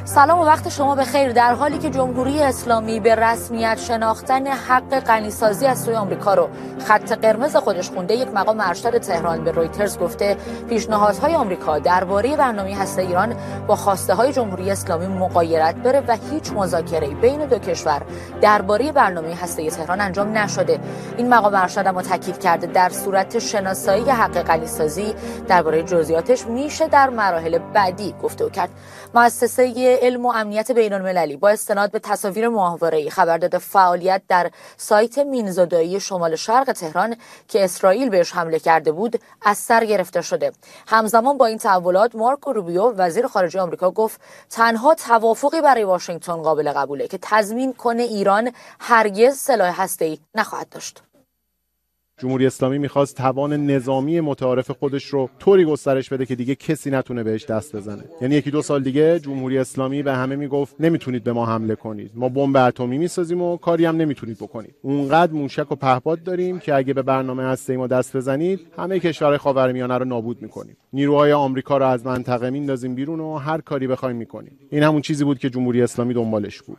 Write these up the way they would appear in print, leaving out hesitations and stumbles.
سلام و وقت شما بخیر. در حالی که جمهوری اسلامی به رسمیت شناختن حق غنیسازی از سوی آمریکا رو خط قرمز خودش خونده، یک مقام ارشد تهران به رویترز گفته پیشنهادهای آمریکا درباره برنامه هسته ایران با خواسته های جمهوری اسلامی مغایرت بره و هیچ مذاکره‌ای بین دو کشور درباره برنامه هسته تهران انجام نشده. این مقام ارشد اما تاکید کرده در صورت شناسایی حق غنیسازی درباره جزئیاتش میشه در مراحل بعدی گفتگو کرد. مؤسسه علم و امنیت بین‌المللی با استناد به تصاویر ماهواره‌ای خبر داده فعالیت در سایت مینزودایی شمال شرق تهران که اسرائیل بهش حمله کرده بود از سر گرفته شده. همزمان با این تحولات مارکو روبیو وزیر خارجه آمریکا گفت تنها توافقی برای واشنگتن قابل قبوله که تضمین کنه ایران هرگز سلاح هسته‌ای نخواهد داشت. جمهوری اسلامی میخواست توان نظامی متعارف خودش رو طوری گسترش بده که دیگه کسی نتونه بهش دست بزنه. یعنی یکی دو سال دیگه جمهوری اسلامی به همه میگفت نمیتونید به ما حمله کنید، ما بمب اتمی میسازیم و کاری هم نمیتونید بکنید. اونقدر موشک و پهپاد داریم که اگه به برنامه هسته‌ای ما دست بزنید همه کشورهای خاورمیانه رو نابود میکنیم. نیروهای آمریکا رو از منطقه میندازیم بیرون و هر کاری بخوایم میکنیم. این همون چیزی بود که جمهوری اسلامی دنبالش بود.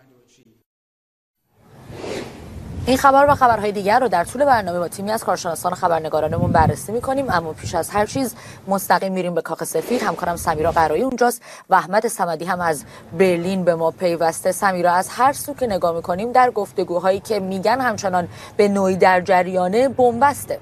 این خبر و خبرهای دیگر رو در طول برنامه با تیمی از کارشناسان و خبرنگارانمون بررسی می‌کنیم، اما پیش از هر چیز مستقیم میریم به کاخ سفید. همکارم سمیرا قرایی اونجاست و احمد صمدی هم از برلین به ما پیوسته. سمیرا، از هر سو که نگاه می‌کنیم در گفتگوهایی که میگن همچنان به نوعی در جریان بنبسته.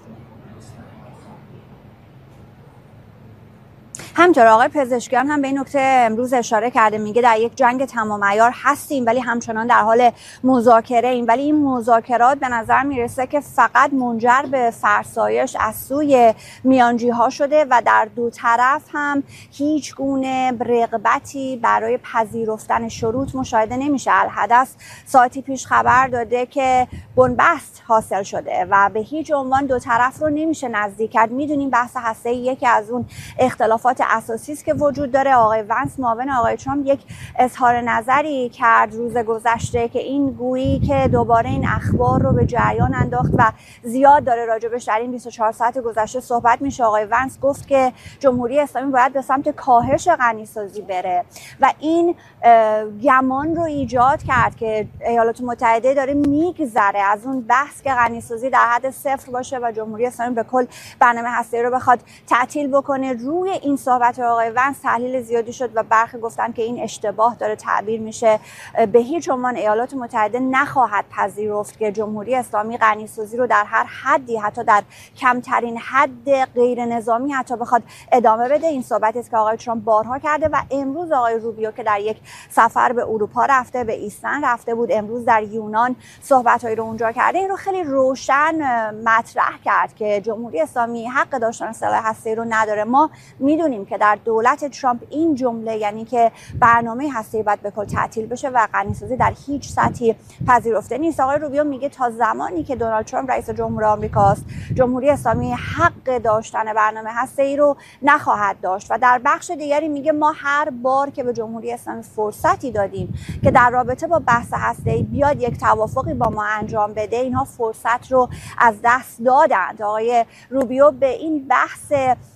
همینطور آقای پزشکیان هم به این نکته امروز اشاره کرده، میگه در یک جنگ تمام عیار هستیم ولی همچنان در حال مذاکره ایم، ولی این مذاکرات به نظر میرسه که فقط منجر به فرسایش از سوی میانجی ها شده و در دو طرف هم هیچ گونه رغبتی برای پذیرفتن شروط مشاهده نمیشه. الحدث ساعتی پیش خبر داده که بنبست حاصل شده و به هیچ عنوان دو طرف رو نمیشه نزدیک کرد. میدونیم بحث هسته‌ای یکی از اون اختلافات اساسی است که وجود داره. آقای ونس معاون آقای ترامپ یک اظهار نظری کرد روز گذشته که این گویی که دوباره این اخبار رو به جریان انداخت و زیاد داره راجبش در این 24 ساعت گذشته صحبت میشه. آقای ونس گفت که جمهوری اسلامی باید به سمت کاهش غنیسازی بره و این گمان رو ایجاد کرد که ایالات متحده داره میگذره از اون بحث که غنیسازی در حد صفر باشه و جمهوری اسلامی به کل برنامه هسته‌ای رو بخواد تعطیل بکنه. روی این صحبت آقای ونس تحلیل زیادی شد و برخی گفتن که این اشتباه داره تعبیر میشه. به هیچ عنوان ایالات متحده نخواهد پذیرفت که جمهوری اسلامی غنیسازی رو در هر حدی، حتی در کمترین حد غیر نظامی حتی بخواد ادامه بده. این صحبتی است که آقای ترامپ بارها کرده و امروز آقای روبیو که در یک سفر به اروپا رفته، به ایسلند رفته بود، امروز در یونان صحبت‌هایی رو اونجا کرده، این رو خیلی روشن مطرح کرد که جمهوری اسلامی حق داشتن سلاح هسته‌ای رو نداره. ما میدونیم که در دولت ترامپ این جمله، یعنی که برنامه هسته‌ای باید به کل تعطیل بشه و غنیسازی در هیچ سطحی پذیرفته نیست. آقای روبیو میگه تا زمانی که دونالد ترامپ رئیس جمهور آمریکاست، جمهوری اسلامی حق داشتن برنامه هسته‌ای رو نخواهد داشت. و در بخش دیگری میگه ما هر بار که به جمهوری اسلامی فرصتی دادیم که در رابطه با بحث هسته‌ای بیاد یک توافقی با ما انجام بده، اینها فرصت رو از دست دادند. آقای روبیو به این بحث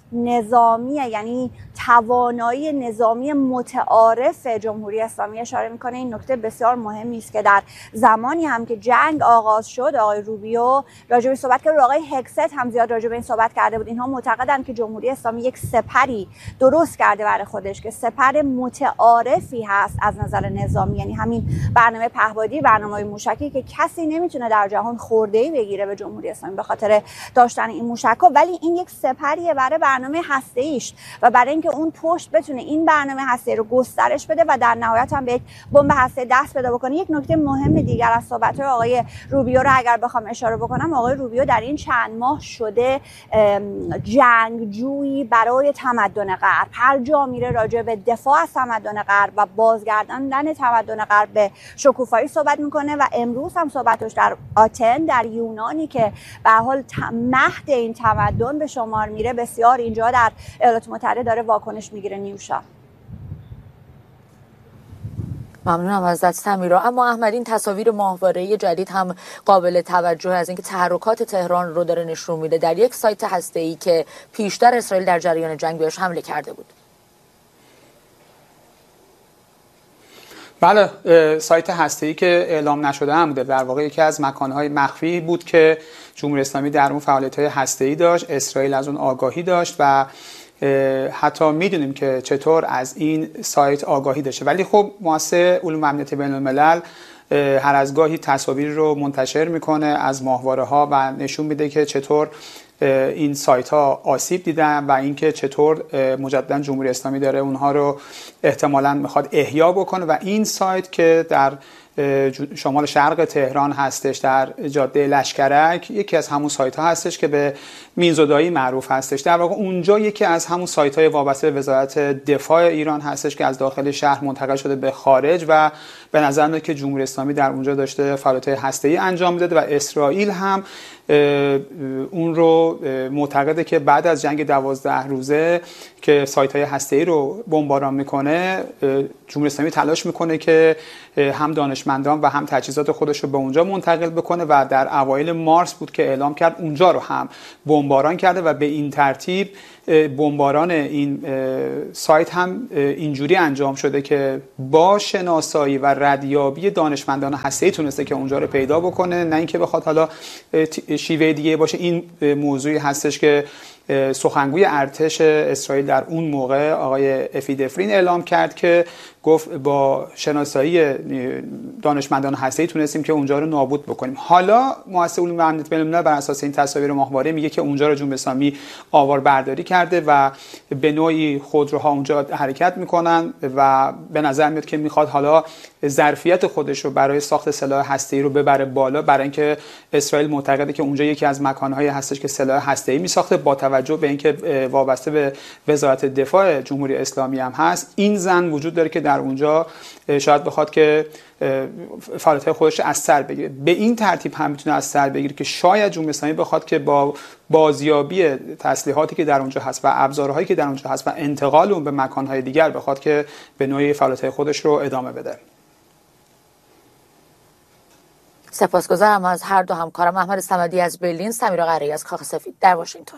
نظامی، یعنی توانایی نظامی متعارف جمهوری اسلامی اشاره میکنه. این نکته بسیار مهمی است که در زمانی هم که جنگ آغاز شد آقای روبیو راجع به صحبت کرد، آقای هکست هم زیاد راجع به این صحبت کرده بود. اینها معتقدند که جمهوری اسلامی یک سپری درست کرده برای خودش که سپر متعارفی هست از نظر نظامی، یعنی همین برنامه پهپادی، برنامه موشکی که کسی نمیتونه در جهان خورده‌ای بگیره به جمهوری اسلامی به خاطر داشتن این موشک‌ها، ولی این یک سپریه برای برنامه هسته‌ایش و برای اینکه اون پشت بتونه این برنامه هسته‌ای رو گسترش بده و در نهایت هم به یک بمب هسته‌ای دست پیدا بکنه. یک نکته مهم دیگر از صحبت‌های آقای روبیو رو اگر بخوام اشاره بکنم، آقای روبیو در این چند ماه شده جنگجویی برای تمدن غرب. هر جا میره راجع به دفاع از تمدن غرب و بازگرداندن تمدن غرب به شکوفایی صحبت میکنه و امروز هم صحبتش در آتن در یونانی که به حال مهد این تمدن به شمار میره بسیار اینجا در ایالات متحده داره واکنش میگیره. نیوشا. ممنونم ازت سمیرا. اما احمد، این تصاویر ماهواره‌ای جدید هم قابل توجه از اینکه تحرکات تهران رو داره نشون میده در یک سایت هسته‌ای که پیشتر اسرائیل در جریان جنگ بهش حمله کرده بود. بله، سایت هسته‌ای که اعلام نشده هم بوده، در واقع یکی از مکانهای مخفی بود که جمهوری اسلامی در اون فعالیت‌های هسته‌ای داشت، اسرائیل از اون آگاهی داشت و حتی میدونیم که چطور از این سایت آگاهی داشته. ولی خب مؤسسه علوم و امنیت بین‌الملل هر از گاهی تصاویر رو منتشر میکنه از ماهواره‌ها و نشون میده که چطور این سایت ها آسیب دیدن و اینکه چطور مجددا جمهوری اسلامی داره اونها رو احتمالاً میخواد احیا بکنه. و این سایت که در شمال شرق تهران هستش، در جاده لشکرک، یکی از همون سایت ها هستش که به مینزودایی معروف هستش. در واقع اونجا یکی از همون سایت های وابسته به وزارت دفاع ایران هستش که از داخل شهر منتقل شده به خارج و به نظر میاد که جمهوری اسلامی در اونجا داشته فعالیت‌های هسته‌ای انجام میداده و اسرائیل هم اون رو معتقده که بعد از جنگ 12 روزه که سایت‌های هسته‌ای رو بمباران میکنه، جمهوری اسلامی تلاش میکنه که هم دانشمندان و هم تجهیزات خودش رو به اونجا منتقل بکنه و در اوایل مارس بود که اعلام کرد اونجا رو هم بمباران کرده و به این ترتیب بمباران این سایت هم اینجوری انجام شده که با شناسایی و ردیابی دانشمندان هسته‌ای تونسته که اونجا رو پیدا بکنه، نه اینکه بخواد حالا شیوه دیگه باشه. این موضوعی هستش که سخنگوی ارتش اسرائیل در اون موقع آقای افی دفرین اعلام کرد که گفت با شناسایی دانشمندان هسته‌ای تونستیم که اونجا رو نابود بکنیم. حالا مؤسسه علوم و امنیت بین‌الملل بر اساس این تصاویر ماهواره میگه که اونجا رو جمهوری اسلامی آواربرداری کرده و به نوعی خودروها اونجا حرکت میکنن و به نظر میاد که میخواد حالا ظرفیت خودش رو برای ساخت سلاح هسته‌ای رو ببره بالا، برای اینکه اسرائیل معتقده که اونجا یکی از مکان‌های هستش که سلاح هسته‌ای میساخته. با توجه به اینکه وابسته به وزارت دفاع جمهوری اسلامی هم هست، این ظن وجود داره که در اونجا شاید بخواد که فعالیت‌های خودش از سر بگیره. به این ترتیب هم میتونه از سر بگیره که شاید جمهوری اسلامی بخواد که با بازیابی تسلیحاتی که در اونجا هست و ابزارهایی که در اونجا هست و انتقال اون به مکان‌های دیگر بخواد که به نوعی فعالیت‌های خودش رو ادامه بده. سپاسگزارم از هر دو همکارم، احمد صمدی از برلین، سمیرا قره‌ای از کاخ سفید در واشنگتن.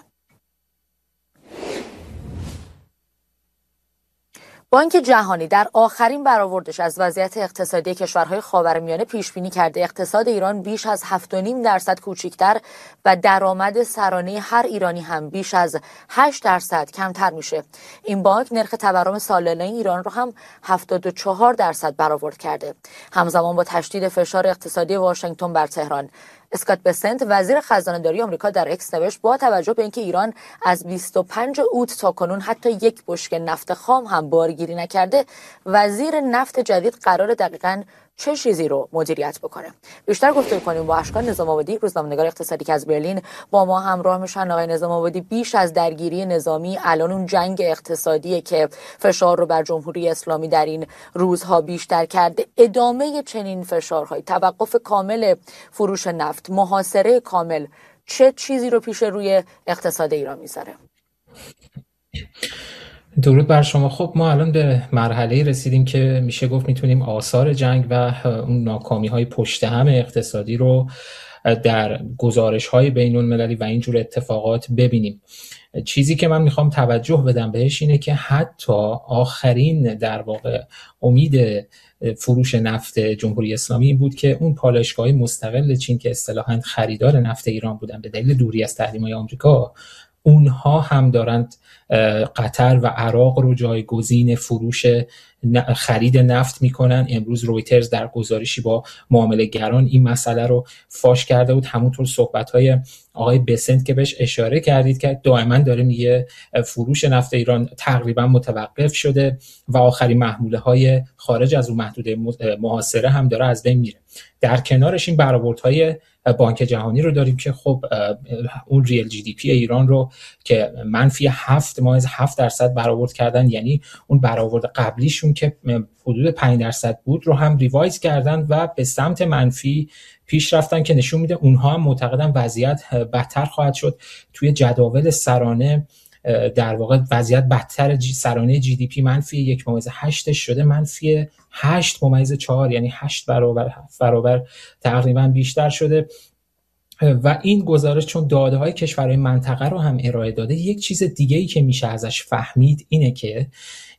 بانک جهانی در آخرین برآوردش از وضعیت اقتصادی کشورهای خاورمیانه پیش بینی کرده اقتصاد ایران بیش از 7.5% کوچکتر و درآمد سرانه هر ایرانی هم بیش از 8% کمتر میشه. این بانک نرخ تورم سالانه ایران رو هم 74% برآورد کرده. همزمان با تشدید فشار اقتصادی واشنگتن بر تهران، اسکات بسنت وزیر خزانه‌داری آمریکا در اکس نوشت با توجه به اینکه ایران از 25 اوت تا کنون حتی یک بشکه نفت خام هم بارگیری نکرده، وزیر نفت جدید قرار دقیقاً چه چیزی رو مدیریت بکنه؟ بیشتر گفتگو کنیم با اشکان نظام آبادی، روزنامه‌نگار اقتصادی که از برلین با ما همراه میشن. آقای نظام آبادی، بیش از درگیری نظامی الان اون جنگ اقتصادیه که فشار رو بر جمهوری اسلامی در این روزها بیشتر کرده. ادامه چنین فشارهای، توقف کامل فروش نفت، محاصره کامل، چه چیزی رو پیش روی اقتصاد ایران میذاره؟ درود بر شما. خب ما الان به مرحله رسیدیم که میشه گفت میتونیم آثار جنگ و اون ناکامی‌های پشت هم اقتصادی رو در گزارش‌های بین‌المللی و اینجور اتفاقات ببینیم. چیزی که من میخوام توجه بدم بهش اینه که حتی آخرین در واقع امید فروش نفت جمهوری اسلامی این بود که اون پالایشگاه‌های مستقل چین که اصطلاحاً خریدار نفت ایران بودن به دلیل دوری از تحریم‌های آمریکا، اونها هم دارند قطر و عراق رو جایگزین فروش خرید نفت میکنن. امروز رویترز در گزارشی با معامله‌گران این مسئله رو فاش کرده بود. همونطور صحبت‌های آقای بسنت که بهش اشاره کردید که دائما داره میگه فروش نفت ایران تقریبا متوقف شده و آخرین محموله‌های خارج از اون محدوده محاصره هم داره از بین میره. در کنارش این برآوردهای بانک جهانی رو داریم که خب اون ریل جی دی پی ایران رو که -7.7% برآورد کردن، یعنی اون برآورد قبلیشون که حدود 5% بود رو هم ریوایز کردن و به سمت منفی پیش رفتن که نشون میده اونها هم معتقدن وضعیت بدتر خواهد شد. توی جداول سرانه در واقع وضعیت بدتر، سرانه جی دی پی -1.8 شده -8.4، یعنی 8 برابر تقریبا بیشتر شده. و این گزارش چون داده‌های کشورهای منطقه رو هم ارائه داده، یک چیز دیگه‌ای که میشه ازش فهمید اینه که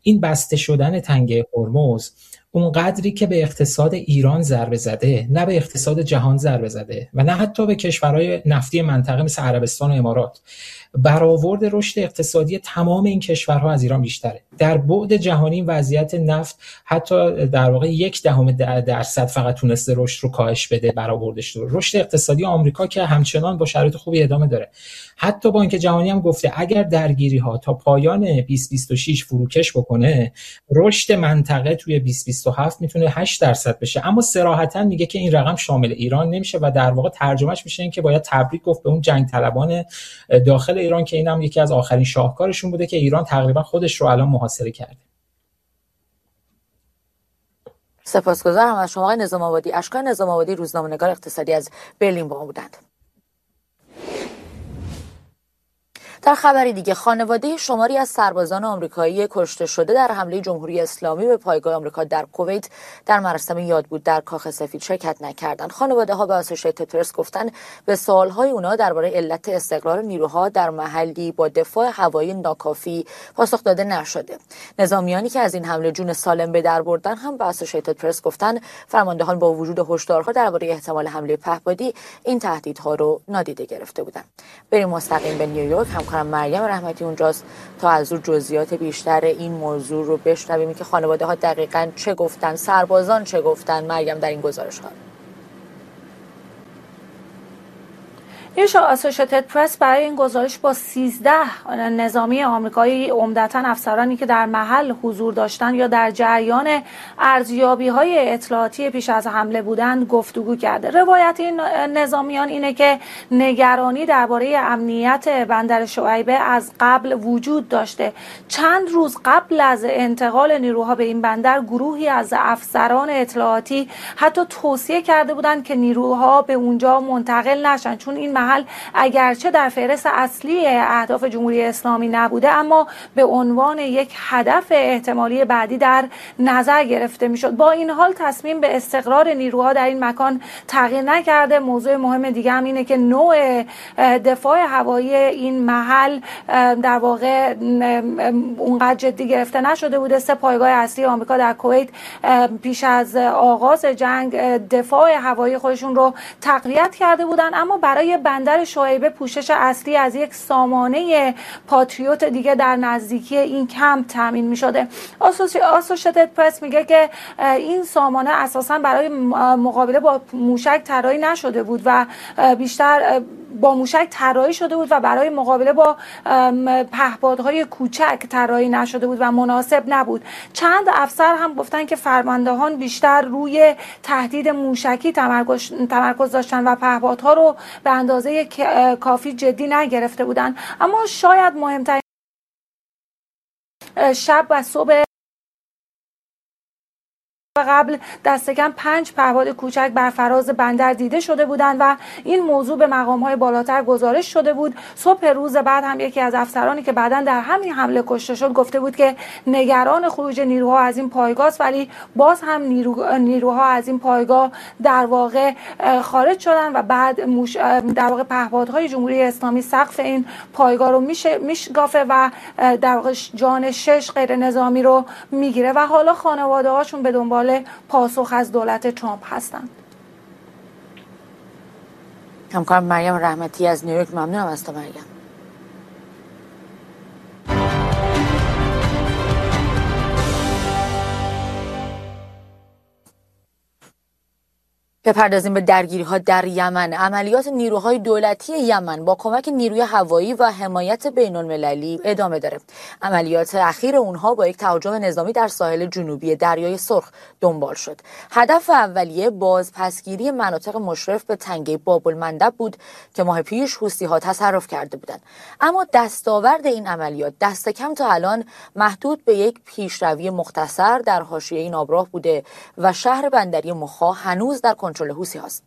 این بسته شدن تنگه هرمز اون قدری که به اقتصاد ایران ضربه زده، نه به اقتصاد جهان ضربه زده و نه حتی به کشورهای نفتی منطقه مثل عربستان و امارات. برآورد رشد اقتصادی تمام این کشورها از ایران بیشتره. در بعد جهانی وضعیت نفت حتی در واقع 0.1% فقط تونسته رشد رو کاهش بده، برآوردش رو. رشد اقتصادی آمریکا که همچنان با شرایط خوبی ادامه داره. حتی بانک جهانی هم گفته اگر درگیری‌ها تا پایان 2026 فروکش بکنه، رشد منطقه توی 2027 میتونه 8% بشه. اما صراحتاً میگه که این رقم شامل ایران نمیشه و در واقع ترجمهش میشه این که باید تبریک گفت به اون جنگ طلبان داخل ایران که اینم یکی از آخرین شاهکارشون بوده که ایران تقریبا خودش رو الان محاصره کرده. سپاسگزارم از شما آقای نظام آبادی. اشکان نظام آبادی، روزنامه‌نگار اقتصادی از برلین با ما بودند. در خبری دیگه، خانواده شماری از سربازان آمریکایی کشته شده در حمله جمهوری اسلامی به پایگاه آمریکا در کویت در مراسم یادبود در کاخ سفید شرکت نکردند. خانواده ها به اسوسییتد پرس گفتن به سوال‌های اونا درباره علت استقرار نیروها در محلی با دفاع هوایی ناکافی پاسخ داده نشده. نظامیانی که از این حمله جون سالم به در بردن هم به اسوسییتد پرس گفتن فرماندهان با وجود هشدارها درباره احتمال حمله پهپادی این تهدیدها رو نادیده گرفته بودند. بریم مستقیم به نیویورک. مریم رحمتی اونجاست تا از اون جزئیات بیشتر این موضوع رو بشنویم که خانواده ها دقیقاً چه گفتن، سربازان چه گفتن. مریم در این گزارش ها. نیوز اسوسییتد پرس برای این گزارش با 13 نظامی آمریکایی، عمدتاً افسرانی که در محل حضور داشتن یا در جریان ارزیابی‌های اطلاعاتی پیش از حمله بودند گفتگو کرده. روایت این نظامیان اینه که نگرانی درباره امنیت بندر شعیبه از قبل وجود داشته. چند روز قبل از انتقال نیروها به این بندر، گروهی از افسران اطلاعاتی حتی توصیه کرده بودند که نیروها به اونجا منتقل نشن، چون این محل اگرچه در فهرست اصلی اهداف جمهوری اسلامی نبوده، اما به عنوان یک هدف احتمالی بعدی در نظر گرفته میشد. با این حال تصمیم به استقرار نیروها در این مکان تغییر نکرده. موضوع مهم دیگه هم اینه که نوع دفاع هوایی این محل در واقع اونقدر جدی گرفته نشده بوده. 3 پایگاه اصلی آمریکا در کویت پیش از آغاز جنگ دفاع هوایی خودشون رو تقویت کرده بودن، اما برای بندر شعیبه پوشش اصلی از یک سامانه پاتریوت دیگه در نزدیکی این کمپ تامین می‌شده. اسوسییتد پرس میگه که این سامانه اساساً برای مقابله با موشک طراحی نشده بود و بیشتر با موشک طراحی شده بود و برای مقابله با پهپادهای کوچک طراحی نشده بود و مناسب نبود. چند افسر هم گفتن که فرماندهان بیشتر روی تهدید موشکی تمرکز داشتن و پهپادها رو به اندازه کافی جدی نگرفته بودن. اما شاید مهمترین شب و صبح قبل دست کم 5 پهپاد کوچک بر فراز بندر دیده شده بودند و این موضوع به مقام‌های بالاتر گزارش شده بود. صبح روز بعد هم یکی از افسرانی که بعداً در همین حمله کشته شد گفته بود که نگران خروج نیروها از این پایگاه است، ولی باز هم نیروها از این پایگاه در واقع خارج شدن و بعد در واقع پهپادهای جمهوری اسلامی سقف این پایگاه رو میشکافه و در واقع جان 6 غیر نظامی رو میگیره و حالا خانواده‌هاشون به دنبال پاسخ از دولت ترامپ هستند. همکارم مریم رحمتی از نیویورک، ممنونم از تو مریم. بپردازیم به درگیری‌ها در یمن. عملیات نیروهای دولتی یمن با کمک نیروی هوایی و حمایت بین‌المللی ادامه داره. عملیات اخیر اونها با یک تهاجم نظامی در ساحل جنوبی دریای سرخ دنبال شد. هدف اولیه بازپسگیری مناطق مشرف به تنگه باب‌المندب بود که ماه پیش حوثی‌ها تصرف کرده بودند. اما دستاورد این عملیات دست کم تا الان محدود به یک پیشروی مختصر در حاشیه این آبراه بوده و شهر بندری مخا هنوز در کنترل حوثی هاست.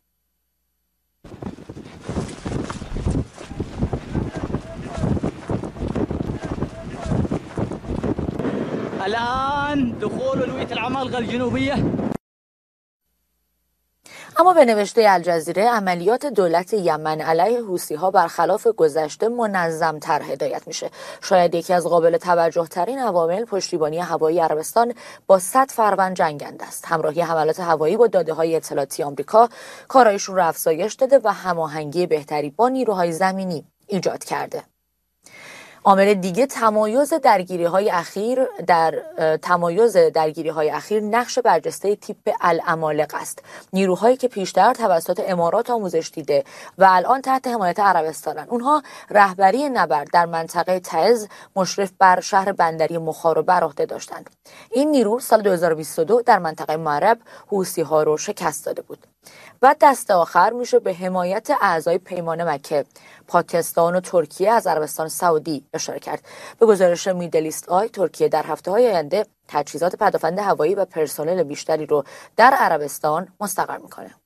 الآن دخول الوية العمالقة الجنوبية. اما به نوشته الجزیره عملیات دولت یمن علیه حوثی‌ها برخلاف گذشته منظم‌تر هدایت میشه. شاید یکی از قابل توجه ترین عوامل پشتیبانی هوایی عربستان با 100 فروند جنگنده است. همراهی حملات هوایی با داده‌های اطلاعاتی آمریکا کارایشون رو افزایش داده و هماهنگی بهتری با نیروهای زمینی ایجاد کرده. عامل دیگه تمایز درگیری‌های اخیر نقش برجسته تیپ العمالق است. نیروهایی که پیشتر توسط امارات آموزش دیده و الان تحت حمایت عربستانن. اونها رهبری نبرد در منطقه تعز مشرف بر شهر بندری مخار رو بر عهده داشتند. این نیرو سال 2022 در منطقه معرب حوثی‌ها رو شکست داده بود. و دست آخر میشه به حمایت اعضای پیمان مکه، پاکستان و ترکیه از عربستان سعودی اشاره کرد. به گزارش میدلیست آی، ترکیه در هفته‌های آینده تجهیزات پدافند هوایی و پرسنل بیشتری رو در عربستان مستقر میکنه.